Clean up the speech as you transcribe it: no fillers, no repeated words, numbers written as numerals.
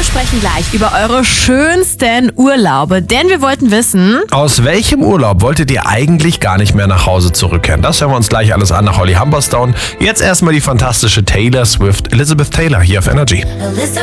sprechen gleich über eure schönsten Urlaube, denn wir wollten wissen, Aus welchem Urlaub wolltet ihr eigentlich gar nicht mehr nach Hause zurückkehren? Das hören wir uns gleich alles an nach Holly Humberstone. Jetzt erstmal die fantastische Taylor Swift, Elizabeth Taylor hier auf Energy.